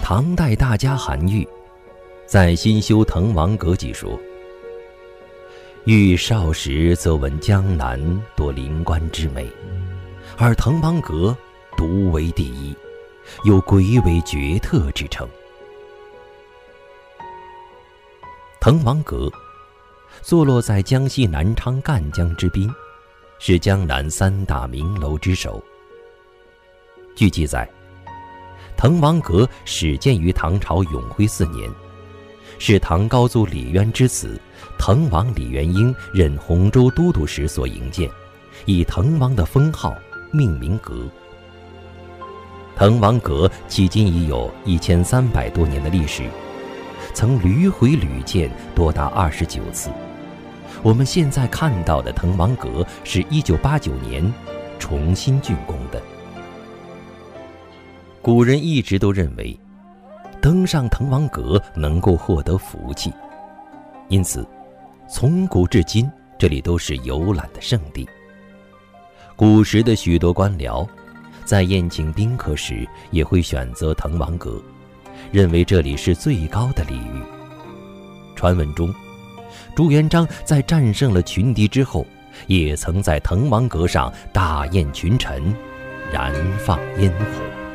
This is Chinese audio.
唐代大家韩愈在《新修滕王阁记》说：“愈少时则闻江南多灵官之美，而滕王阁独为第一，有鬼尾绝特之称。”滕王阁坐落在江西南昌赣江之滨，是江南3大名楼之首。据记载，滕王阁始建于唐朝永徽4年，是唐高祖李渊之子滕王李元婴任洪州都督时所营建，以滕王的封号命名阁。滕王阁迄今已有1300多年的历史，曾屡毁屡建多达29次。我们现在看到的滕王阁是1989年重新竣工的。古人一直都认为登上滕王阁能够获得福气，因此从古至今这里都是游览的圣地。古时的许多官僚在宴请宾客时也会选择滕王阁，认为这里是最高的礼遇。传闻中，朱元璋在战胜了群敌之后，也曾在滕王阁上大宴群臣，燃放烟火。